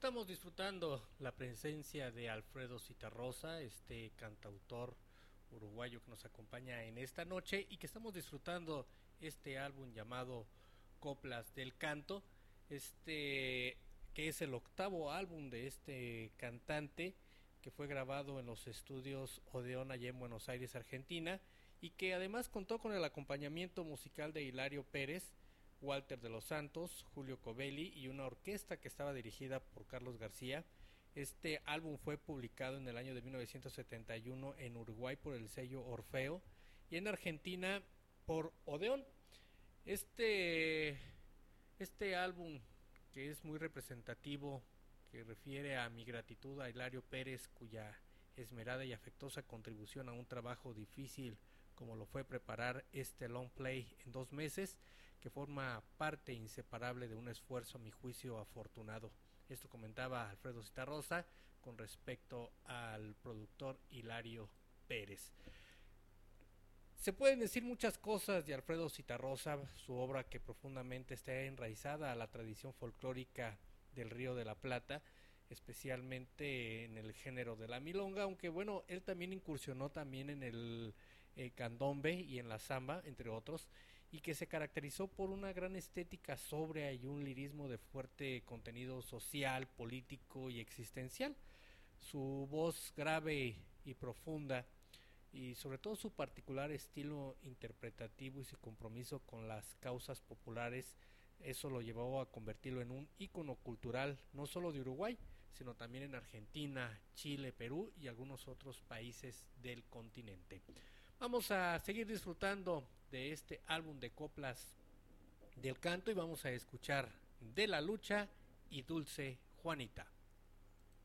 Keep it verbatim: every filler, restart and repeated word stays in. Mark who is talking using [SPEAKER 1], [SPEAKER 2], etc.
[SPEAKER 1] Estamos disfrutando la presencia de Alfredo Zitarrosa, este cantautor uruguayo que nos acompaña en esta noche y que estamos disfrutando este álbum llamado Coplas del Canto, este que es el octavo álbum de este cantante que fue grabado en los estudios Odeón allá en Buenos Aires, Argentina, y que además contó con el acompañamiento musical de Hilario Pérez, Walter de los Santos, Julio Covelli y una orquesta que estaba dirigida por Carlos García. Este álbum fue publicado en el año de mil novecientos setenta y uno en Uruguay por el sello Orfeo y en Argentina por Odeón. Este, este álbum, que es muy representativo, que refiere a mi gratitud a Hilario Pérez, cuya esmerada y afectuosa contribución a un trabajo difícil como lo fue preparar este long play en dos meses, que forma parte inseparable de un esfuerzo a mi juicio afortunado. Esto comentaba Alfredo Zitarrosa con respecto al productor Hilario Pérez. Se pueden decir muchas cosas de Alfredo Zitarrosa, su obra que profundamente está enraizada a la tradición folclórica del Río de la Plata, especialmente en el género de la milonga, aunque bueno, él también incursionó también en el eh, candombe y en la samba, entre otros, y que se caracterizó por una gran estética sobria y un lirismo de fuerte contenido social, político y existencial. Su voz grave y profunda y sobre todo su particular estilo interpretativo y su compromiso con las causas populares, eso lo llevó a convertirlo en un ícono cultural no solo de Uruguay, sino también en Argentina, Chile, Perú y algunos otros países del continente. Vamos a seguir disfrutando de este álbum de coplas del canto y vamos a escuchar De la Lucha y Dulce Juanita.